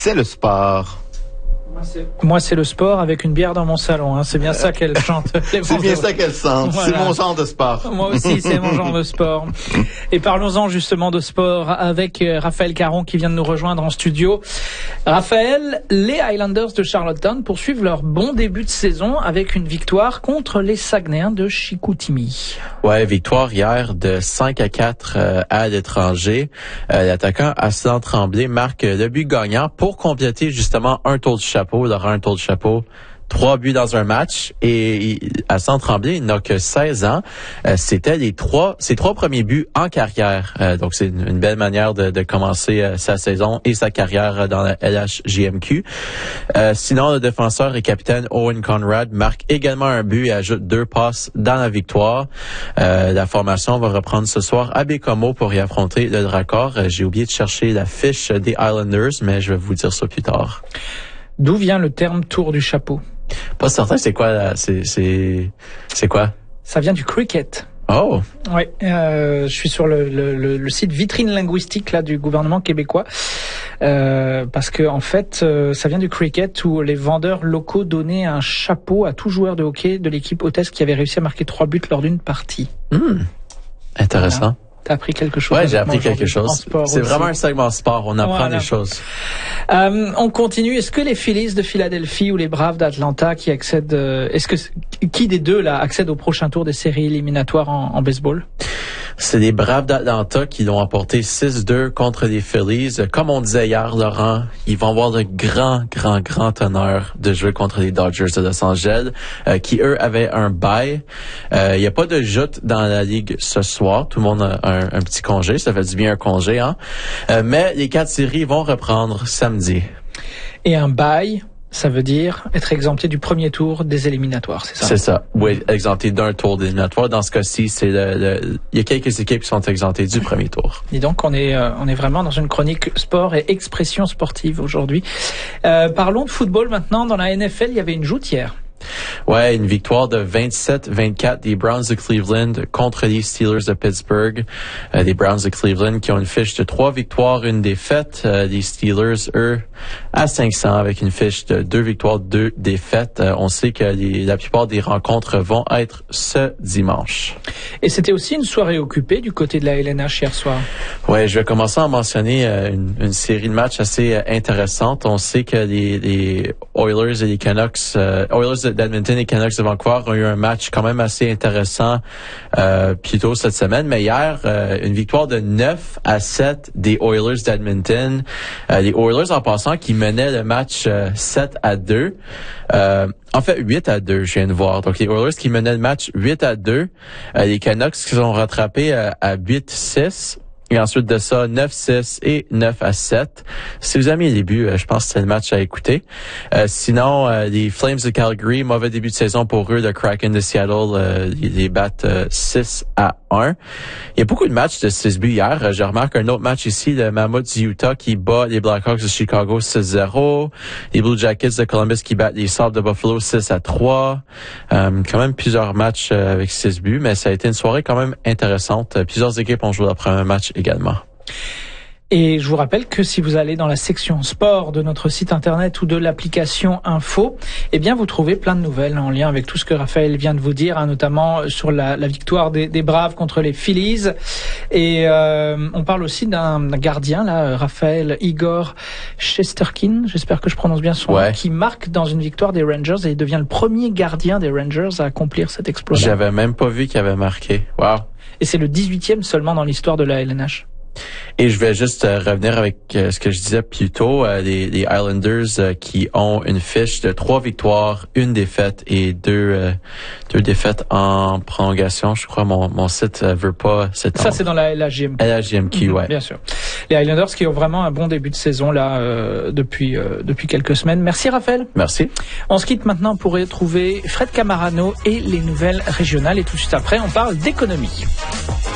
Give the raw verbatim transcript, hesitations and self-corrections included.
C'est le sport. Moi c'est... Moi, c'est le sport avec une bière dans mon salon. Hein. C'est bien ça qu'elle chante. C'est bien ça qu'elle chante. Voilà. C'est mon genre de sport. Moi aussi, c'est mon genre de sport. Et parlons-en justement de sport avec Raphaël Caron qui vient de nous rejoindre en studio. Raphaël, les Highlanders de Charlottetown poursuivent leur bon début de saison avec une victoire contre les Saguenayens de Chicoutimi. Ouais, victoire hier de cinq à quatre euh, à l'étranger. Euh, l'attaquant Aslan Tremblay marque le but gagnant pour compléter justement un tour de chapeau. Laurent, un tour de chapeau. Trois buts dans un match et Aslan Tremblay il n'a que seize ans. Euh, c'était les trois, ses trois premiers buts en carrière. Euh, donc c'est une, une belle manière de, de commencer euh, sa saison et sa carrière dans la L H J M Q. Euh, sinon, le défenseur et capitaine Owen Conrad marque également un but et ajoute deux passes dans la victoire. Euh, la formation va reprendre ce soir à Bécomo pour y affronter le Dracor. Euh, j'ai oublié de chercher la fiche des Islanders, mais je vais vous dire ça plus tard. D'où vient le terme tour du chapeau? Pas certain, c'est quoi là? C'est, c'est, c'est quoi? Ça vient du cricket. Oh! Oui, euh, je suis sur le, le, le, le site vitrine linguistique là du gouvernement québécois euh, parce que en fait, euh, ça vient du cricket où les vendeurs locaux donnaient un chapeau à tout joueur de hockey de l'équipe hôtesse qui avait réussi à marquer trois buts lors d'une partie. Mmh. Intéressant. Voilà. T'as appris quelque chose? Ouais, j'ai appris quelque chose. C'est aussi. Vraiment un segment sport. On apprend voilà. des choses. Euh, on continue. Est-ce que les Phillies de Philadelphie ou les Braves d'Atlanta qui accèdent, euh, est-ce que qui des deux là accède au prochain tour des séries éliminatoires en, en baseball? C'est les Braves d'Atlanta qui l'ont emporté six deux contre les Phillies. Comme on disait hier, Laurent, ils vont avoir le grand, grand, grand honneur de jouer contre les Dodgers de Los Angeles, euh, qui eux avaient un bye. Il euh, n'y a pas de joute dans la ligue ce soir. Tout le monde a un, un petit congé. Ça fait du bien un congé, hein. Euh, mais les quatre séries vont reprendre samedi. Et un bye, ça veut dire être exempté du premier tour des éliminatoires, c'est ça? C'est ça. Oui, exempté d'un tour d'éliminatoire. Dans ce cas-ci, c'est le, le, il y a quelques équipes qui sont exemptées du premier tour. Et donc, on est, euh, on est vraiment dans une chronique sport et expression sportive aujourd'hui. Euh, parlons de football maintenant. Dans la N F L, il y avait une joute hier. Ouais, une victoire de vingt-sept vingt-quatre des Browns de Cleveland contre les Steelers de Pittsburgh. Euh, les Browns de Cleveland qui ont une fiche de trois victoires, une défaite. Euh, les Steelers, eux, à cinq cents avec une fiche de deux victoires, deux défaites. Euh, on sait que les, la plupart des rencontres vont être ce dimanche. Et c'était aussi une soirée occupée du côté de la L N H hier soir. Ouais, je vais commencer à mentionner euh, une, une série de matchs assez euh, intéressante. On sait que les, les Oilers et les Canucks, euh, Oilers d'Edmonton et Canucks de Vancouver ont eu un match quand même assez intéressant euh, plus tôt cette semaine. Mais hier, euh, une victoire de neuf à sept des Oilers d'Edmonton. Euh, les Oilers, en passant, qui menaient le match euh, sept à deux. Euh, en fait, huit à deux, je viens de voir. Donc, les Oilers qui menaient le match huit à deux. Euh, les Canucks qui sont rattrapés euh, à huit six. Et ensuite de ça, neuf six et neuf à sept. Si vous avez mis les buts, je pense que c'est le match à écouter. Euh, sinon, euh, les Flames de Calgary, mauvais début de saison pour eux. Le Kraken de Seattle, euh, ils les battent euh, six à un. Il y a beaucoup de matchs de six buts hier. Euh, je remarque un autre match ici, le Mammoth du Utah qui bat les Blackhawks de Chicago six zéro. Les Blue Jackets de Columbus qui battent les Sabres de Buffalo six à trois. Euh, quand même plusieurs matchs euh, avec six buts, mais ça a été une soirée quand même intéressante. Euh, plusieurs équipes ont joué leur premier match également. Et je vous rappelle que si vous allez dans la section sport de notre site internet ou de l'application Info, eh bien vous trouvez plein de nouvelles en lien avec tout ce que Raphaël vient de vous dire, hein, notamment sur la, la victoire des, des Braves contre les Phillies. Et euh, on parle aussi d'un gardien, là, Raphaël Igor Shesterkin, j'espère que je prononce bien son nom, ouais. qui marque dans une victoire des Rangers et il devient le premier gardien des Rangers à accomplir cet exploit. J'avais même pas vu qu'il avait marqué. Wow. Et c'est le dix-huitième seulement dans l'histoire de la L N H. Et je vais juste euh, revenir avec euh, ce que je disais plus tôt, euh, les, les Islanders euh, qui ont une fiche de trois victoires, une défaite et deux euh, deux défaites en prolongation. Je crois mon mon site euh, veut pas cette. Ça c'est dans la L H J M Q. L H J M Q, mmh, ouais. Bien sûr. Les Islanders qui ont vraiment un bon début de saison là euh, depuis euh, depuis quelques semaines. Merci Raphaël. Merci. On se quitte maintenant pour retrouver Fred Camarano et les nouvelles régionales et tout de suite après on parle d'économie.